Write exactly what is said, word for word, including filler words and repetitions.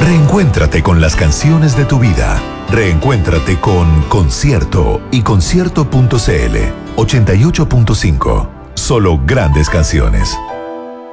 Reencuéntrate con las canciones de tu vida. Reencuéntrate con Concierto y concierto punto c l ochenta y ocho punto cinco. Solo grandes canciones.